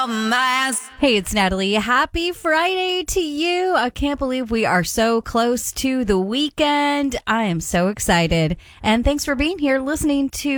Hey, it's Natalie. Happy Friday to you. I can't believe we are so close to the weekend. I am so excited. And thanks for being here listening to